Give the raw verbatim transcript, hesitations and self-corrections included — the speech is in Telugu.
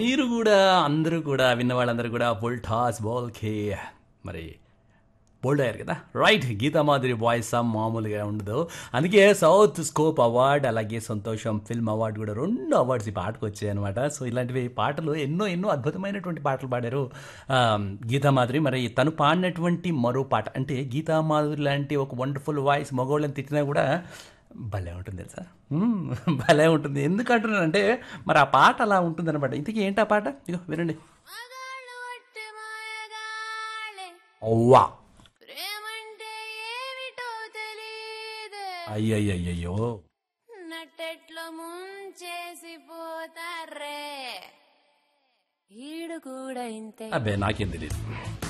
మీరు కూడా అందరూ కూడా విన్న వాళ్ళందరూ కూడా వోల్టాస్ బాల్కే మరి బోల్డ్ అయ్యారు కదా రైట్. గీతామాధురి వాయిస్ మామూలుగా ఉండదు. అందుకే సౌత్ స్కోప్ అవార్డ్ అలాగే సంతోషం ఫిల్మ్ అవార్డు కూడా రెండు అవార్డ్స్ ఈ పాటకు వచ్చాయి అనమాట. సో ఇలాంటివి పాటలు ఎన్నో ఎన్నో అద్భుతమైనటువంటి పాటలు పాడారు ఆ, గీతామాధురి. మరి తను పాడినటువంటి మరో పాట అంటే గీతామాధురి లాంటి ఒక వండర్ఫుల్ వాయిస్ మగవాళ్ళని తిట్టినా కూడా భలే ఉంటుంది తెలుసా. మ్మ్, భలే ఉంటుంది. ఎందుకు అంటున్నానంటే మరి ఆ పాట అలా ఉంటుంది అనమాట. ఇంతకీ ఏంటి ఆ పాట? ఇగో వినండి. మగాళ్ళు ఒట్టి మాయగాళ్ళే, అవ్వా ప్రేమంటే ఏమిటో తెలీదే, అయ్యయ్యయ్యో నట్టెట్లో ముంచేసి పోతారే, ఈడు కూడా ఇంతే. అబ్బే నాకేం తెలియదు.